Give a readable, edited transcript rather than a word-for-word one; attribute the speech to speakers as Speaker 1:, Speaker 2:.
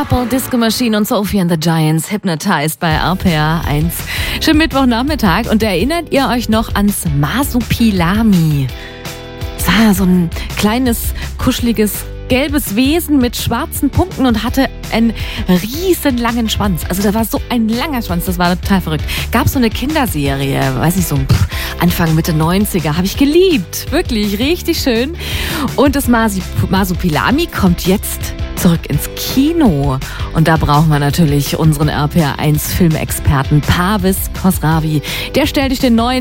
Speaker 1: Purple Disco Machine und Sophie and the Giants Hypnotized bei RPR 1. Schönen Mittwochnachmittag und erinnert ihr euch noch ans Masupilami? Das war so ein kleines, kuscheliges, gelbes Wesen mit schwarzen Punkten und hatte einen riesen langen Schwanz. Also da war so ein langer Schwanz, das war total verrückt. Gab so eine Kinderserie, weiß nicht, so Anfang, Mitte 90er, habe ich geliebt. Wirklich, richtig schön. Und das Masupilami kommt jetzt zurück ins Kino. Und da brauchen wir natürlich unseren RPR 1 Filmexperten Parviz Khosravi. Der stellt euch den neuen